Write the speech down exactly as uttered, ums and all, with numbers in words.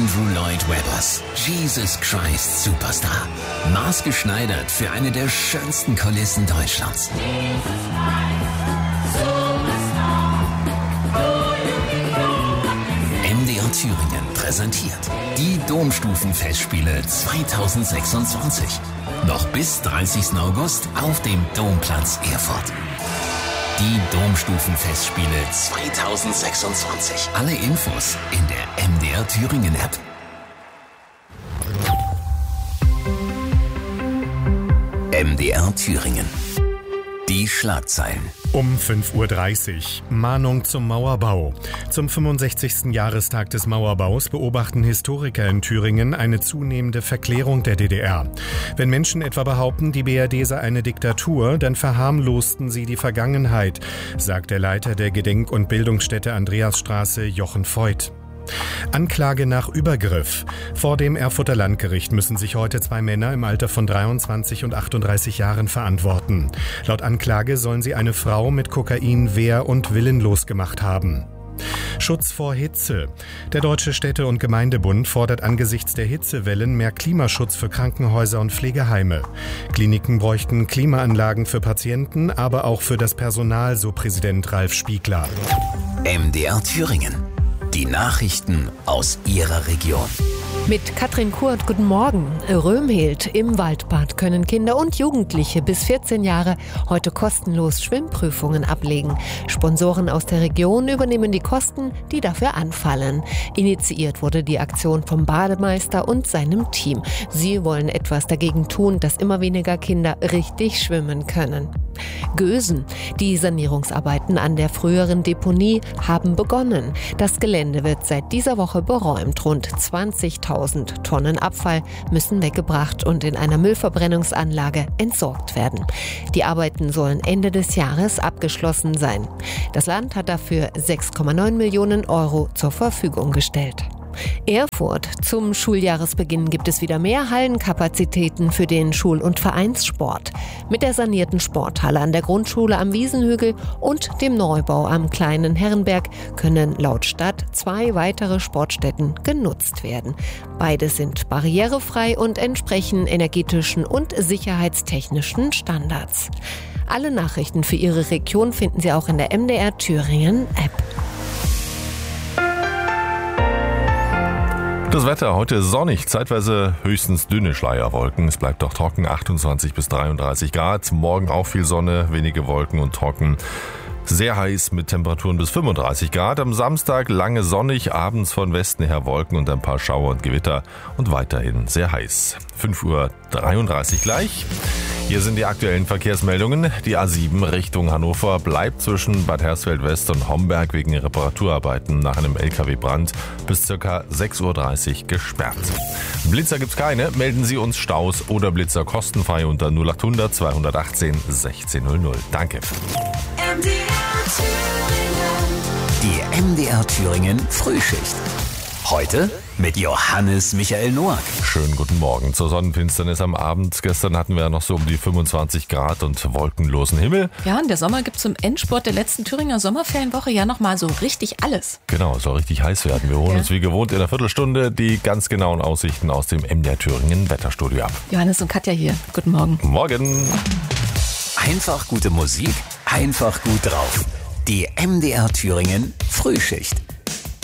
Andrew Lloyd Webbers Jesus Christ Superstar. Maßgeschneidert für eine der schönsten Kulissen Deutschlands. M D R Thüringen präsentiert die Domstufenfestspiele zweitausendsechsundzwanzig. Noch bis dreißigsten August auf dem Domplatz Erfurt. Die Domstufenfestspiele zweitausendsechsundzwanzig. Alle Infos in der M D R Thüringen App. M D R Thüringen. Die Schlagzeilen. Um fünf Uhr dreißig. Mahnung zum Mauerbau. Zum fünfundsechzigsten Jahrestag des Mauerbaus beobachten Historiker in Thüringen eine zunehmende Verklärung der D D R. Wenn Menschen etwa behaupten, die B R D sei eine Diktatur, dann verharmlosten sie die Vergangenheit, sagt der Leiter der Gedenk- und Bildungsstätte Andreasstraße, Jochen Voigt. Anklage nach Übergriff. Vor dem Erfurter Landgericht müssen sich heute zwei Männer im Alter von dreiundzwanzig und achtunddreißig Jahren verantworten. Laut Anklage sollen sie eine Frau mit Kokain wehr- und willenlos gemacht haben. Schutz vor Hitze. Der Deutsche Städte- und Gemeindebund fordert angesichts der Hitzewellen mehr Klimaschutz für Krankenhäuser und Pflegeheime. Kliniken bräuchten Klimaanlagen für Patienten, aber auch für das Personal, so Präsident Ralf Spiegler. M D R Thüringen. Die Nachrichten aus Ihrer Region. Mit Katrin Kurt, guten Morgen. Römhild. Im Waldbad können Kinder und Jugendliche bis vierzehn Jahre heute kostenlos Schwimmprüfungen ablegen. Sponsoren aus der Region übernehmen die Kosten, die dafür anfallen. Initiiert wurde die Aktion vom Bademeister und seinem Team. Sie wollen etwas dagegen tun, dass immer weniger Kinder richtig schwimmen können. Gösen. Die Sanierungsarbeiten an der früheren Deponie haben begonnen. Das Gelände wird seit dieser Woche beräumt. Rund zwanzigtausend Tonnen Abfall müssen weggebracht und in einer Müllverbrennungsanlage entsorgt werden. Die Arbeiten sollen Ende des Jahres abgeschlossen sein. Das Land hat dafür sechs Komma neun Millionen Euro zur Verfügung gestellt. Erfurt. Zum Schuljahresbeginn gibt es wieder mehr Hallenkapazitäten für den Schul- und Vereinssport. Mit der sanierten Sporthalle an der Grundschule am Wiesenhügel und dem Neubau am Kleinen Herrenberg können laut Stadt zwei weitere Sportstätten genutzt werden. Beide sind barrierefrei und entsprechen energetischen und sicherheitstechnischen Standards. Alle Nachrichten für Ihre Region finden Sie auch in der M D R Thüringen App. Das Wetter heute sonnig, zeitweise höchstens dünne Schleierwolken. Es bleibt doch trocken, achtundzwanzig bis dreiunddreißig Grad. Morgen auch viel Sonne, wenige Wolken und trocken. Sehr heiß mit Temperaturen bis fünfunddreißig Grad. Am Samstag lange sonnig, abends von Westen her Wolken und ein paar Schauer und Gewitter und weiterhin sehr heiß. fünf Uhr dreiunddreißig gleich. Hier sind die aktuellen Verkehrsmeldungen. Die A sieben Richtung Hannover bleibt zwischen Bad Hersfeld West und Homberg wegen Reparaturarbeiten nach einem L K W-Brand bis ca. sechs Uhr dreißig gesperrt. Blitzer gibt's keine. Melden Sie uns Staus oder Blitzer kostenfrei unter null acht hundert zweihundertachtzehn sechzehn null null. Danke. Die M D R Thüringen Frühschicht. Heute mit Johannes Michael Noack. Schönen guten Morgen zur Sonnenfinsternis am Abend. Gestern hatten wir ja noch so um die fünfundzwanzig Grad und wolkenlosen Himmel. Ja, und der Sommer gibt zum Endspurt der letzten Thüringer Sommerferienwoche ja nochmal so richtig alles. Genau, es soll richtig heiß werden. Wir holen ja. uns wie gewohnt in einer Viertelstunde die ganz genauen Aussichten aus dem M D R Thüringen Wetterstudio ab. Johannes und Katja hier. Guten Morgen. Morgen. Einfach gute Musik, einfach gut drauf. Die M D R Thüringen Frühschicht.